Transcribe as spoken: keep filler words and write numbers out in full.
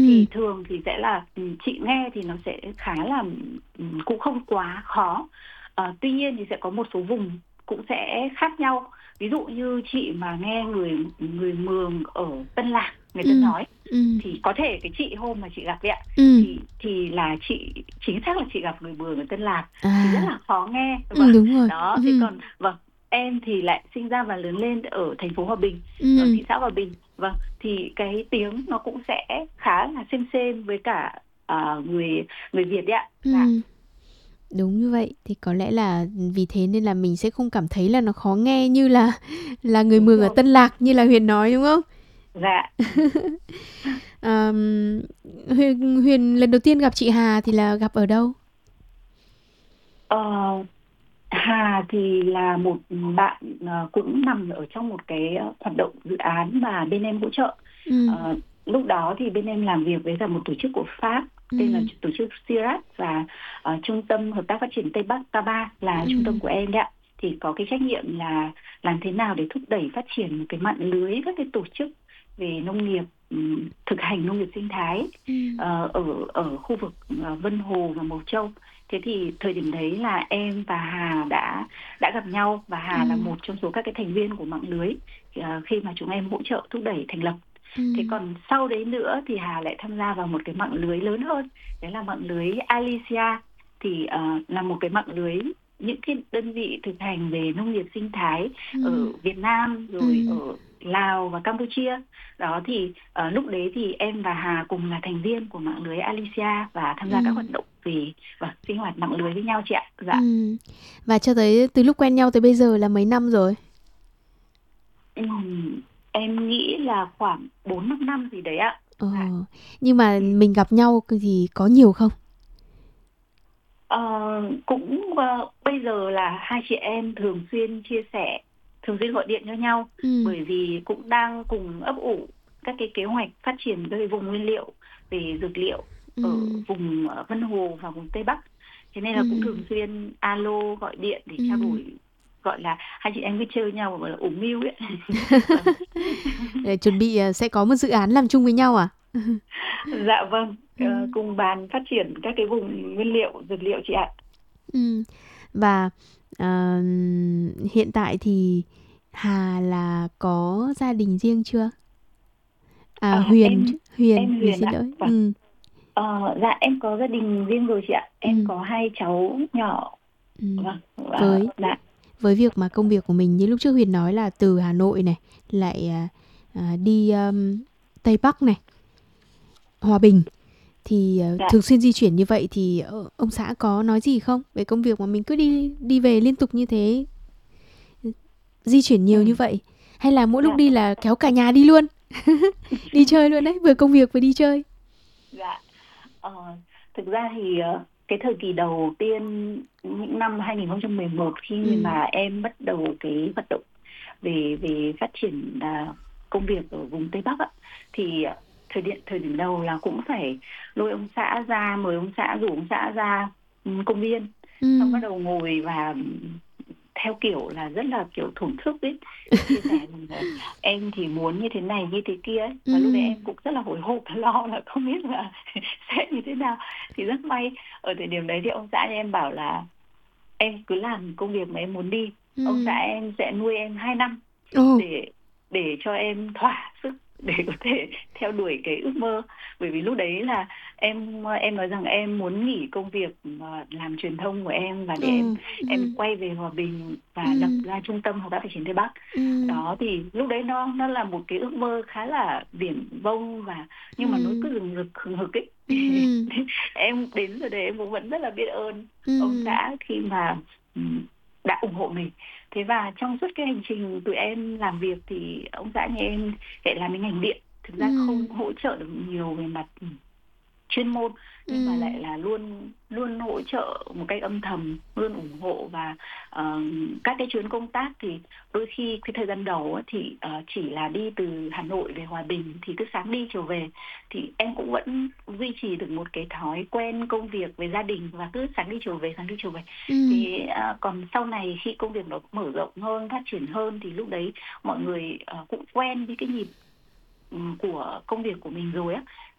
Thì Ừm. thường thì sẽ là ừm, chị nghe thì nó sẽ khá là ừm, cũng không quá khó. Ờ, tuy nhiên thì sẽ có một số vùng cũng sẽ khác nhau. Ví dụ như chị mà nghe người người Mường ở Tân Lạc người ta Ừm, nói, ừm. thì có thể cái chị hôm mà chị gặp đấy ạ, Ừm. thì thì là chị chính xác là chị gặp người Mường ở Tân Lạc, thì rất À. là khó nghe. Vâng, Ừm, đúng rồi. đó, thế Ừm. còn vâng, em thì lại sinh ra và lớn lên ở thành phố Hòa Bình, ở Ừm. thị xã Hòa Bình. Vâng, thì cái tiếng nó cũng sẽ khá là sêm sêm với cả, ờ, người người Việt đấy ạ. Dạ. Ừm. Đúng như vậy. Thì có lẽ là vì thế nên là mình sẽ không cảm thấy là nó khó nghe như là là người Đúng Mường ở rồi. Tân Lạc như là Huyền nói, đúng không? Dạ. Ờm, Huyền Huyền lần đầu tiên gặp chị Hà thì là gặp ở đâu? Ờ, Hà thì là một bạn, ờ, cũng nằm ở trong một cái hoạt động dự án mà bên em hỗ trợ. Ừm. Ờ, lúc đó thì bên em làm việc với cả một tổ chức của Pháp tên là Ừm. tổ chức xê i rát, và ờ, Trung tâm Hợp tác Phát triển Tây Bắc ca ba là trung tâm Ừm. của em đấy ạ. Thì có cái trách nhiệm là làm thế nào để thúc đẩy phát triển một cái mạng lưới các cái tổ chức về nông nghiệp, ừm, thực hành nông nghiệp sinh thái, Ừm. ờ, ở ở khu vực ờ, Vân Hồ và Mộc Châu. Thế thì thời điểm đấy là em và Hà đã đã gặp nhau, và Hà là Ừm. một trong số các cái thành viên của mạng lưới ờ, khi mà chúng em hỗ trợ thúc đẩy thành lập. Thế Ừm. còn sau đấy nữa thì Hà lại tham gia vào một cái mạng lưới lớn hơn, đấy là mạng lưới Alicia. Thì ờ, là một cái mạng lưới những cái đơn vị thực hành về nông nghiệp sinh thái Ừm. ở Việt Nam, rồi Ừm. ở Lào và Campuchia. Đó thì ờ, lúc đấy thì em và Hà cùng là thành viên của mạng lưới Alicia và tham gia các Ừm. hoạt động về và sinh hoạt mạng lưới với nhau chị ạ. Dạ. Ừm. Và cho tới từ lúc quen nhau tới bây giờ là mấy năm rồi? Ừm, em nghĩ là khoảng bốn năm năm gì đấy ạ. Ờ, Dạ. nhưng mà Ừm. mình gặp nhau c thì có nhiều không? Ờ, cũng, ơ, bây giờ là hai chị em thường xuyên chia sẻ, thường xuyên gọi điện cho nhau, Ừm. bởi vì cũng đang cùng ấp ủ các cái kế hoạch phát triển cái vùng nguyên liệu về dược liệu ở Ừm. vùng, ờ, Vân Hồ và vùng Tây Bắc. Thế nên là cũng Ừm. thường xuyên alo, gọi điện để trao Ừm. đổi, gọi là, hai chị em cứ trêu nhau, gọi là, ủ mưu ấy. Vâng. Để chuẩn bị, ờ, sẽ có một dự án làm chung với nhau à? Dạ vâng, ờ, Ừm. cùng bàn phát triển các cái vùng nguyên liệu, dược liệu chị ạ. Ừm, và, ờ, hiện tại thì Hà là có gia đình riêng chưa? À, À, Huyền em chứ, Huyền, em mình Huyền xin ạ. lỗi. Vâng. Ừm. Ờ, dạ em có gia đình riêng rồi chị ạ. Em Ừm. có hai cháu nhỏ. Ừm. Vâng, và Với dạ. với việc mà công việc của mình như lúc trước Huyền nói là từ Hà Nội này, lại, à, à, đi, ơm, Tây Bắc này, Hòa Bình, thì, ờ, Dạ. thường xuyên di chuyển như vậy thì, ờ, ông xã có nói gì không? Về công việc mà mình cứ đi đi về liên tục như thế, ừm, di chuyển nhiều như Ừm. vậy, hay là mỗi lúc Dạ. đi là kéo cả nhà đi luôn, đi chơi luôn đấy, vừa công việc vừa đi chơi? Dạ. Ờ, thực ra thì, ờ, cái thời kỳ đầu tiên những năm hai nghìn không trăm mười một khi Ừm. mà em bắt đầu cái hoạt động về về phát triển, à, công việc ở vùng Tây Bắc á, thì, ờ, thời điểm thời điểm đầu là cũng phải lôi ông xã ra, mời ông xã, rủ ông xã ra, ừm, công viên, xong bắt Ừm. đầu ngồi và theo kiểu là rất là, kiểu, thổn thức ấy, chia sẻ rằng là em thì muốn như thế này, như thế kia ấy. Và lúc đấy Ừm. em cũng rất là hồi hộp và lo là không biết là sẽ như thế nào. Thì rất may ở thời điểm đấy thì ông xã nhà em bảo là "Em cứ làm công việc mà em muốn đi, ông xã Ừm. em sẽ nuôi em hai năm Ồ! để để cho em thỏa sức để có thể theo đuổi cái ước mơ." Bởi vì lúc đấy là em em nói rằng em muốn nghỉ công việc mà làm truyền thông của em và để Ờ, em em ừm. quay về Hòa Bình và lập Ừm. ra Trung tâm Hợp tác Phát triển Tây Bắc. Ừm. Đó, thì lúc đấy nó nó là một cái ước mơ khá là viển vông và nhưng mà nó Ừm. cứ rừng rực, hừng hực ấy. Ừm. Em đến giờ đấy em cũng vẫn rất là biết ơn ông Ừm. xã khi mà, ừm, đã ủng hộ mình. Thế và trong suốt cái hành trình tụi em làm việc thì ông xã nhà em lại làm cái ngành điện, thực ra Ừm. không hỗ trợ được nhiều về mặt, ừm, chuyên môn, nhưng mà lại Ừm. là luôn luôn hỗ trợ một cách âm thầm, luôn ủng hộ và, ờ, các cái chuyến công tác thì đôi khi cái thời gian đầu á thì, ờ, chỉ là đi từ Hà Nội về Hòa Bình thì cứ sáng đi chiều về, thì em cũng vẫn duy trì được một cái thói quen công việc với gia đình và cứ sáng đi chiều về, sáng đi chiều về. Ừm. Thì, à, còn sau này khi công việc nó mở rộng hơn, phát triển hơn thì lúc đấy mọi người, ờ, cũng quen với cái nhịp, ừm, của công việc của mình rồi á,